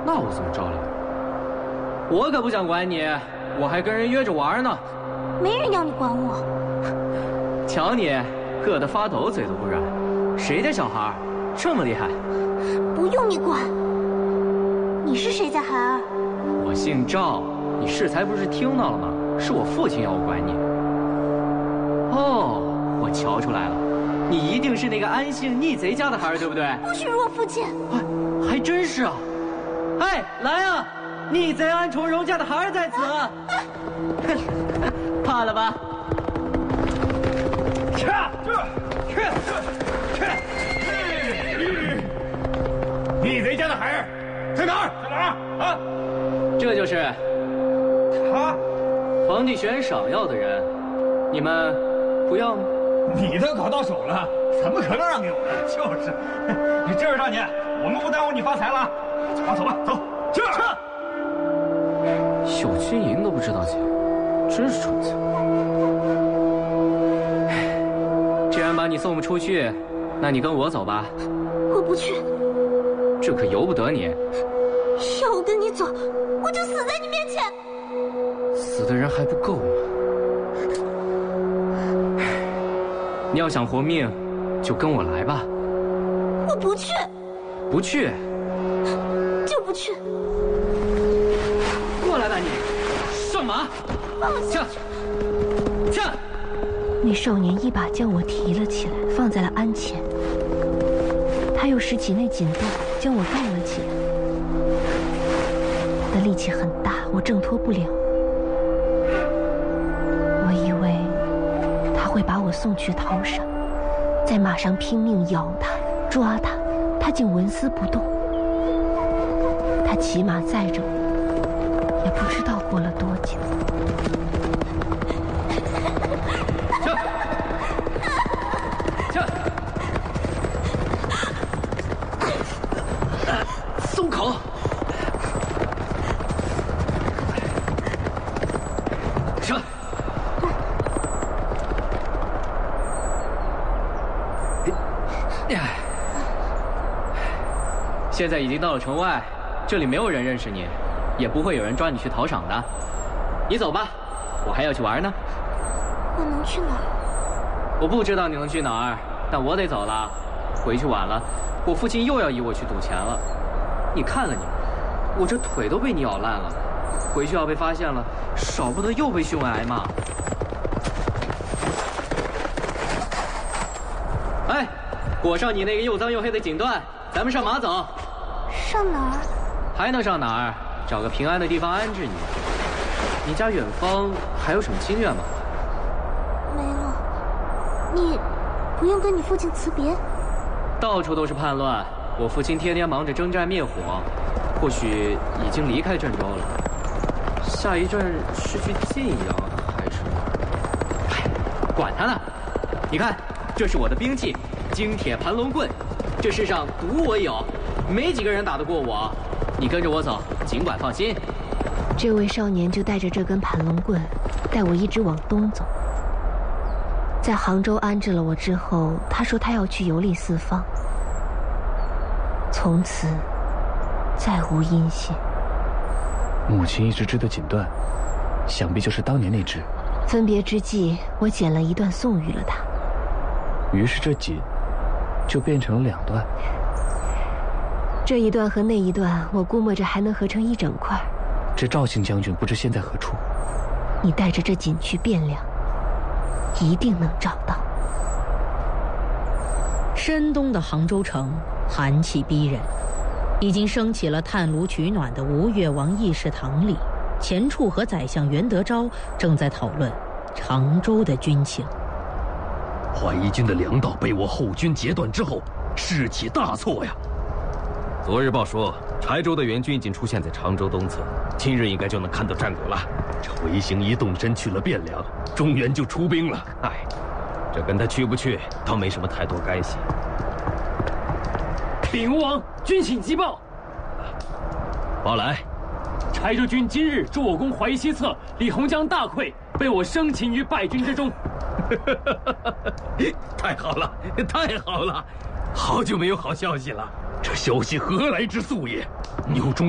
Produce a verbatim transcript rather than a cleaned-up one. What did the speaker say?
那我怎么着了？我可不想管你，我还跟人约着玩呢。 没人要你管我。 瞧你，饿得发抖，嘴都不软。谁家小孩这么厉害？ 不用你管。你是谁家孩儿？ 我姓赵，你适才不是听到了吗？是我父亲要我管你。哦，我瞧出来了，你一定是那个安姓逆贼家的孩儿，对不对？ 不许辱我父亲！ 哎，还真是啊！哎，来啊！逆贼安重荣家的孩儿在此，啊、怕了吧？去去去去！ 逆贼家的孩儿在哪儿？在哪儿啊？ 这就是他， 皇帝选赏要的人，你们不要吗？ 你都搞到手了，怎么可能让给我们？就是，你这位少年，我们不耽误你发财了，走吧走吧走，去去。 绣金银都不知道捡，真是蠢材。既然把你送不出去，那你跟我走吧。 我不去。 这可由不得你。 要我跟你走，我就死在你面前。 死的人还不够吗？你要想活命，就跟我来吧。 我不去。 不去？ 就不去。 过来吧你，上马！ 放下！ 下！ 那少年一把将我提了起来，放在了鞍前。他又拾起那锦缎，将我盖了起来。他的力气很大，我挣脱不了。我以为他会把我送去讨赏，在马上拼命咬他、抓他，他竟纹丝不动。他骑马载着我，也不知道过了多久。 松口！撤！现在已经到了城外，这里没有人认识你，也不会有人抓你去讨赏的。你走吧，我还要去玩呢。 我能去哪儿？ 我不知道你能去哪儿，但我得走了。回去晚了，我父亲又要以我去赌钱了。你看看你，我这腿都被你咬烂了，回去要被发现了，少不得又被兄挨骂。哎，裹上你那个又脏又黑的锦缎，咱们上马走。 上哪儿？ 还能上哪儿？找个平安的地方安置你。你家远方还有什么心愿吗？ 没了。你不用跟你父亲辞别？ 到处都是叛乱，我父亲天天忙着征战灭火，或许已经离开郑州了。下一站是去晋阳还是哪儿？哎，管他呢！你看，这是我的兵器，精铁盘龙棍。这世上独我有，没几个人打得过我。你跟着我走，尽管放心。 这位少年就带着这根盘龙棍，带我一直往东走。在杭州安置了我之后，他说他要去游历四方，从此再无音信。 母亲一直织的锦缎，想必就是当年那只。 分别之际，我剪了一段送予了他。 于是这锦就变成了两段。 这一段和那一段，我估摸着还能合成一整块。 这赵姓将军不知现在何处？ 你带着这锦去汴梁，一定能找到。 深冬的杭州城寒气逼人，已经升起了炭炉取暖的吴越王议事堂里，钱俶和宰相袁德昭正在讨论常州的军情。 淮夷军的粮道被我后军截断之后，士气大挫呀。昨日报说，柴州的援军已经出现在常州东侧，今日应该就能看到战果了。这回形一动身去了汴梁，中原就出兵了。哎，这跟他去不去倒没什么太多干系。 禀吴王，军情急报。 报来。 柴州军今日助我攻淮西侧，李鸿江大溃，被我生擒于败军之中。 太好了，太好了！好久没有好消息了。这消息何来之速也？牛中